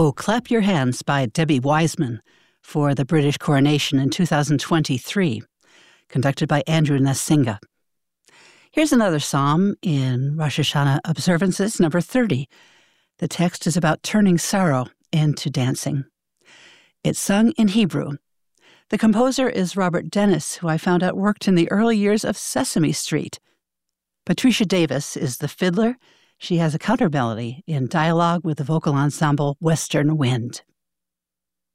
Oh, Clap Your Hands by Debbie Wiseman for the British coronation in 2023, conducted by Andrew Nzinga. Here's another psalm in Rosh Hashanah observances, number 30. The text is about turning sorrow into dancing. It's sung in Hebrew. The composer is Robert Dennis, who I found out worked in the early years of Sesame Street. Patricia Davis is the fiddler. She has a counter melody in dialogue with the vocal ensemble Western Wind.